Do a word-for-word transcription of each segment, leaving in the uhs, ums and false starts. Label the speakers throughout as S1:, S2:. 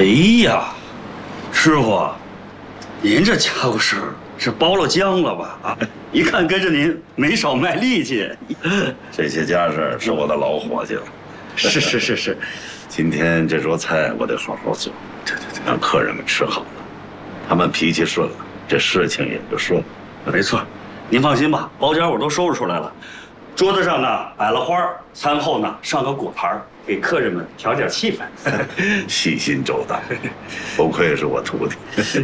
S1: 哎呀，师傅，您这家伙事儿是包了浆了吧？啊，一看跟着您没少卖力气。
S2: 这些家事是我的老伙计了。
S1: 是是是是，
S2: 今天这桌菜我得好好做，
S1: 对对对，
S2: 让客人们吃好了，他们脾气顺了，这事情也就顺了。
S1: 没错，您放心吧，包间我都收拾出来了，桌子上呢摆了花，餐后呢上个果盘，给客人们调点气氛。
S2: 细心周到，不愧是我徒弟。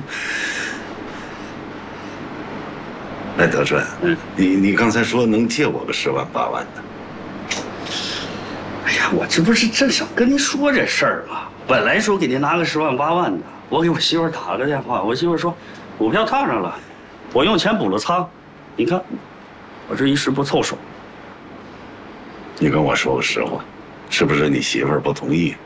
S2: 哎，德顺，嗯，你你刚才说能借我个十万八万的。
S1: 哎呀，我这不是正想跟您说这事儿吗？本来说给您拿个十万八万的，我给我媳妇儿打了个电话，我媳妇儿说股票套上了，我用钱补了仓，你看我这一时不凑手。
S2: 你跟我说个实话，是不是你媳妇儿不同意？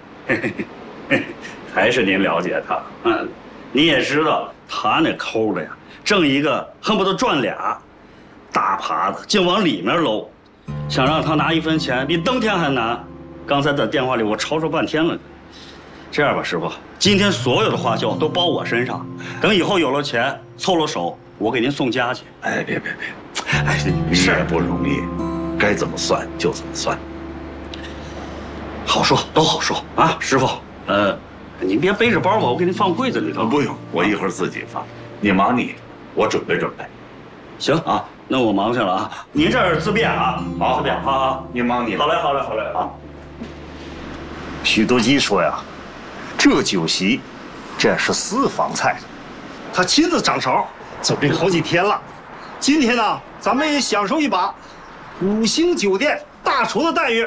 S1: 还是您了解她，嗯，你也知道她那抠的呀，挣一个恨不得赚俩，大耙子净往里面搂。想让他拿一分钱，比登天还难。刚才在电话里我吵吵半天了。这样吧，师傅，今天所有的花销都包我身上，等以后有了钱凑了手，我给您送家去。
S2: 哎，别别别，哎，你也不容易，该怎么算就怎么算。
S1: 好说，都好说啊，师傅。呃，您别背着包吧，我给您放柜子里头。
S2: 不用，我一会儿自己放。你忙你，我准备准备。
S1: 行啊。那我忙去了啊！您这儿自便啊，
S2: 好，
S1: 自便啊啊！
S2: 你忙你。
S1: 好嘞，好嘞，好嘞啊！
S3: 许多基说呀，这酒席，这是私房菜，他亲自掌勺，准备好几天了。今天呢，咱们也享受一把五星酒店大厨的待遇。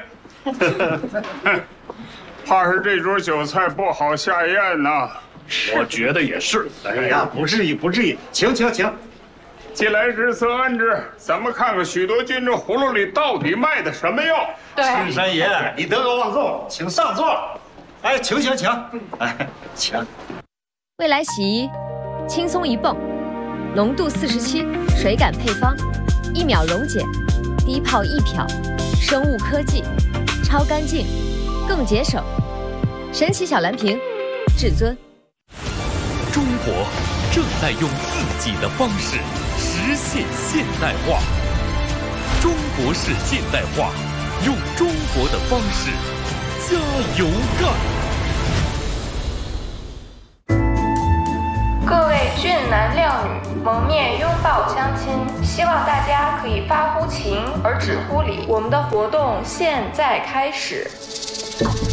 S4: 怕是这桌酒菜不好下咽呐。
S3: 我觉得也是。哎呀，不至于，不至于，请请请。
S4: 既来之则安之，咱们看看许多君这葫芦里到底卖的什么药。
S3: 青山爷，你德高望重，请上座。哎，请请请，哎，请。
S5: 未来洗衣，轻松一泵，浓度四十七，水感配方，一秒溶解，低泡一漂，生物科技，超干净，更节省。神奇小蓝瓶，至尊。
S6: 中国正在用自己的方式实现现代化，中国式现代化，用中国的方式加油干！
S7: 各位俊男靓女，蒙面拥抱相亲，希望大家可以发乎情而止乎礼。我们的活动现在开始。